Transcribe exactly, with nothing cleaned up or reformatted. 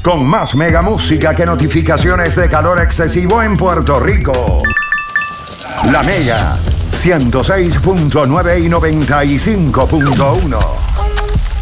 con más mega música que notificaciones de calor excesivo en Puerto Rico. La Mega ciento seis punto nueve y noventa y cinco punto uno.